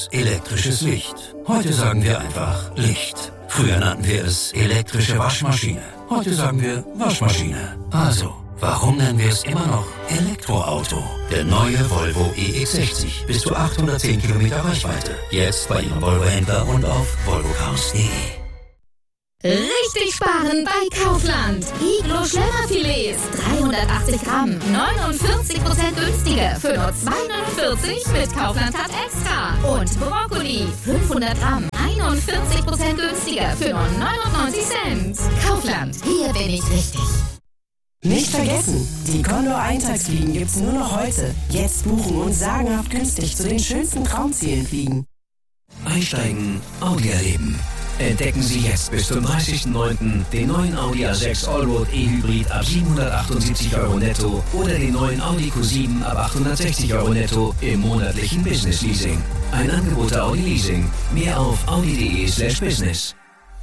elektrisches Licht. Heute sagen wir einfach Licht. Früher nannten wir es elektrische Waschmaschine. Heute sagen wir Waschmaschine. Also, warum nennen wir es immer noch Elektroauto? Der neue Volvo EX60. Bis zu 810 Kilometer Reichweite. Jetzt bei Ihrem Volvo-Händler und auf volvocars.de. Richtig sparen bei Kaufland. Iglo Schlemmerfilets, 380 Gramm, 49% günstiger für nur 2,49 mit Kaufland hat extra. Und Brokkoli, 500 Gramm, 41% günstiger für nur 99 Cent. Kaufland, hier bin ich richtig. Nicht vergessen, die Condor Eintagsfliegen gibt's nur noch heute. Jetzt buchen und sagenhaft günstig zu den schönsten Traumzielen fliegen. Einsteigen, Audi erleben. Entdecken Sie jetzt bis zum 30.09. den neuen Audi A6 Allroad E-Hybrid ab 778 € netto oder den neuen Audi Q7 ab 860 € netto im monatlichen Business Leasing. Ein Angebot der Audi Leasing. Mehr auf audi.de/business.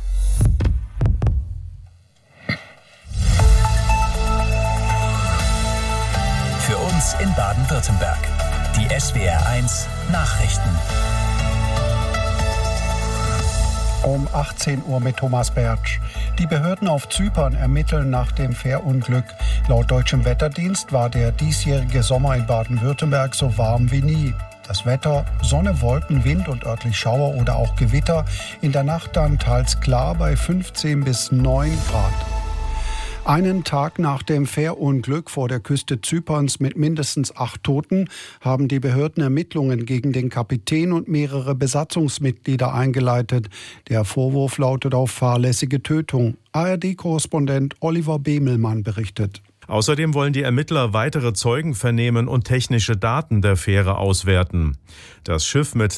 Für uns in Baden-Württemberg. Die SWR1 Nachrichten. Um 18 Uhr mit Thomas Bertsch. Die Behörden auf Zypern ermitteln nach dem Fährunglück. Laut deutschem Wetterdienst war der diesjährige Sommer in Baden-Württemberg so warm wie nie. Das Wetter: Sonne, Wolken, Wind und örtlich Schauer oder auch Gewitter. In der Nacht dann teils klar bei 15 bis 9 Grad. Einen Tag nach dem Fährunglück vor der Küste Zyperns mit mindestens 8 Toten haben die Behörden Ermittlungen gegen den Kapitän und mehrere Besatzungsmitglieder eingeleitet. Der Vorwurf lautet auf fahrlässige Tötung. ARD-Korrespondent Oliver Bemelmann berichtet. Außerdem wollen die Ermittler weitere Zeugen vernehmen und technische Daten der Fähre auswerten. Das Schiff mit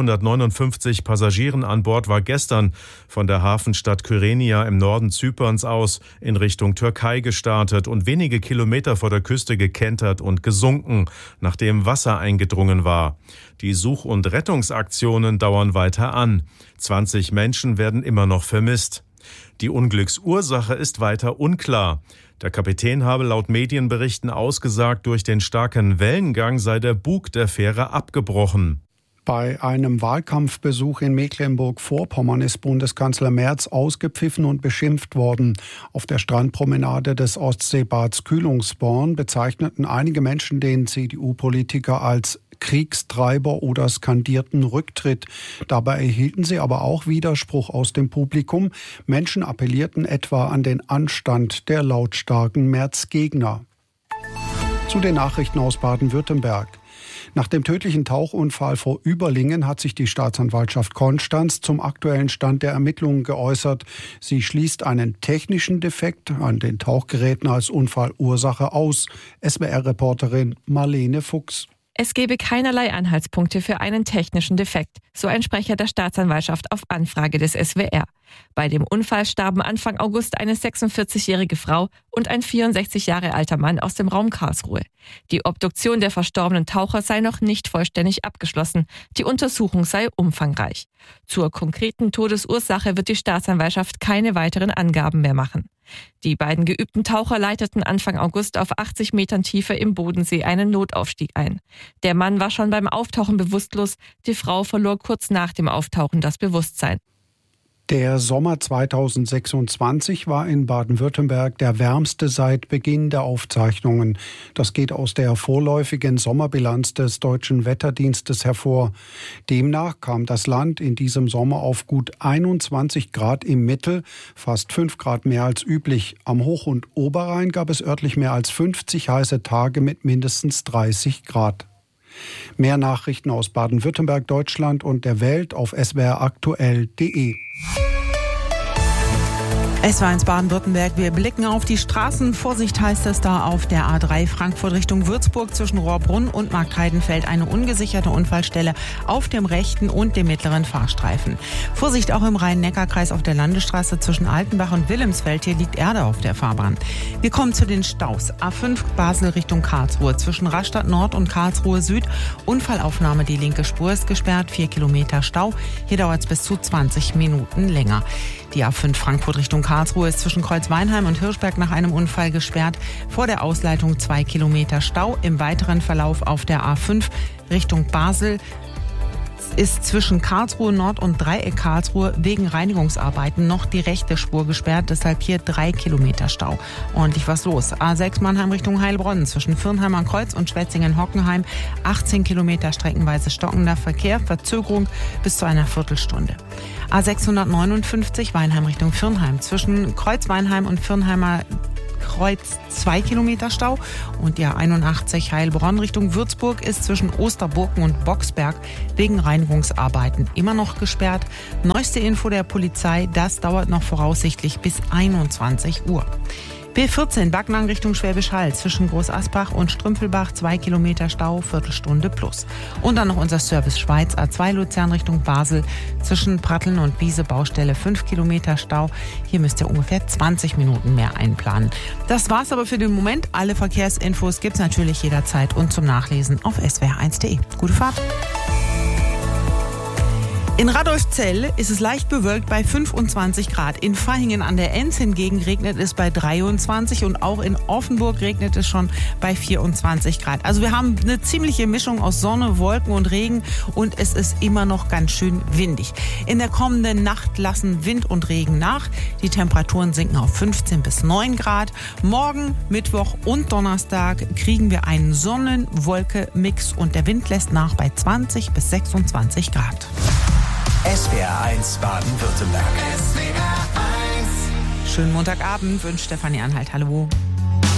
259 Passagieren an Bord war gestern von der Hafenstadt Kyrenia im Norden Zyperns aus in Richtung Türkei gestartet und wenige Kilometer vor der Küste gekentert und gesunken, nachdem Wasser eingedrungen war. Die Such- und Rettungsaktionen dauern weiter an. 20 Menschen werden immer noch vermisst. Die Unglücksursache ist weiter unklar. Der Kapitän habe laut Medienberichten ausgesagt, durch den starken Wellengang sei der Bug der Fähre abgebrochen. Bei einem Wahlkampfbesuch in Mecklenburg-Vorpommern ist Bundeskanzler Merz ausgepfiffen und beschimpft worden. Auf der Strandpromenade des Ostseebads Kühlungsborn bezeichneten einige Menschen den CDU-Politiker als Kriegstreiber oder skandierten Rücktritt. Dabei erhielten sie aber auch Widerspruch aus dem Publikum. Menschen appellierten etwa an den Anstand der lautstarken Merz-Gegner. Zu den Nachrichten aus Baden-Württemberg. Nach dem tödlichen Tauchunfall vor Überlingen hat sich die Staatsanwaltschaft Konstanz zum aktuellen Stand der Ermittlungen geäußert. Sie schließt einen technischen Defekt an den Tauchgeräten als Unfallursache aus. SWR-Reporterin Marlene Fuchs. Es gebe keinerlei Anhaltspunkte für einen technischen Defekt, so ein Sprecher der Staatsanwaltschaft auf Anfrage des SWR. Bei dem Unfall starben Anfang August eine 46-jährige Frau und ein 64 Jahre alter Mann aus dem Raum Karlsruhe. Die Obduktion der verstorbenen Taucher sei noch nicht vollständig abgeschlossen. Die Untersuchung sei umfangreich. Zur konkreten Todesursache wird die Staatsanwaltschaft keine weiteren Angaben mehr machen. Die beiden geübten Taucher leiteten Anfang August auf 80 Metern Tiefe im Bodensee einen Notaufstieg ein. Der Mann war schon beim Auftauchen bewusstlos, die Frau verlor kurz nach dem Auftauchen das Bewusstsein. Der Sommer 2026 war in Baden-Württemberg der wärmste seit Beginn der Aufzeichnungen. Das geht aus der vorläufigen Sommerbilanz des Deutschen Wetterdienstes hervor. Demnach kam das Land in diesem Sommer auf gut 21 Grad im Mittel, fast 5 Grad mehr als üblich. Am Hoch- und Oberrhein gab es örtlich mehr als 50 heiße Tage mit mindestens 30 Grad. Mehr Nachrichten aus Baden-Württemberg, Deutschland und der Welt auf swraktuell.de. SWR1 Baden-Württemberg, wir blicken auf die Straßen. Vorsicht heißt es da auf der A3 Frankfurt Richtung Würzburg zwischen Rohrbrunn und Marktheidenfeld. Eine ungesicherte Unfallstelle auf dem rechten und dem mittleren Fahrstreifen. Vorsicht auch im Rhein-Neckar-Kreis auf der Landesstraße zwischen Altenbach und Wilhelmsfeld. Hier liegt Erde auf der Fahrbahn. Wir kommen zu den Staus. A5 Basel Richtung Karlsruhe zwischen Rastatt Nord und Karlsruhe Süd. Unfallaufnahme, die linke Spur ist gesperrt. 4 Kilometer Stau. Hier dauert es bis zu 20 Minuten länger. Die A5 Frankfurt Richtung Karlsruhe ist zwischen Kreuzweinheim und Hirschberg nach einem Unfall gesperrt. Vor der Ausleitung 2 Kilometer Stau. Im weiteren Verlauf auf der A5 Richtung Basel ist zwischen Karlsruhe Nord und Dreieck Karlsruhe wegen Reinigungsarbeiten noch die rechte Spur gesperrt, deshalb hier 3 Kilometer Stau. Ordentlich was los. A6 Mannheim Richtung Heilbronn zwischen Firnheim am Kreuz und Schwetzingen-Hockenheim 18 Kilometer streckenweise stockender Verkehr, Verzögerung bis zu einer Viertelstunde. A659 Weinheim Richtung Firnheim zwischen Kreuz-Weinheim und Firnheimer Kreuz 2 Kilometer Stau und die A81 Heilbronn Richtung Würzburg ist zwischen Osterburken und Boxberg wegen Reinigungsarbeiten immer noch gesperrt. Neueste Info der Polizei, das dauert noch voraussichtlich bis 21 Uhr. B14 Backnang Richtung Schwäbisch Hall zwischen Groß Asbach und Strümpfelbach 2 Kilometer Stau, Viertelstunde plus. Und dann noch unser Service Schweiz A2 Luzern Richtung Basel zwischen Pratteln und Wiese Baustelle 5 Kilometer Stau. Hier müsst ihr ungefähr 20 Minuten mehr einplanen. Das war's aber für den Moment. Alle Verkehrsinfos gibt's natürlich jederzeit und zum Nachlesen auf swr1.de. Gute Fahrt! In Radolfzell ist es leicht bewölkt bei 25 Grad. In Vaihingen an der Enz hingegen regnet es bei 23 und auch in Offenburg regnet es schon bei 24 Grad. Also wir haben eine ziemliche Mischung aus Sonne, Wolken und Regen und es ist immer noch ganz schön windig. In der kommenden Nacht lassen Wind und Regen nach. Die Temperaturen sinken auf 15 bis 9 Grad. Morgen, Mittwoch und Donnerstag kriegen wir einen Sonnen-Wolke-Mix und der Wind lässt nach bei 20 bis 26 Grad. SWR1 Baden-Württemberg. Schönen Montagabend wünscht Stefanie Anhalt. Hallo.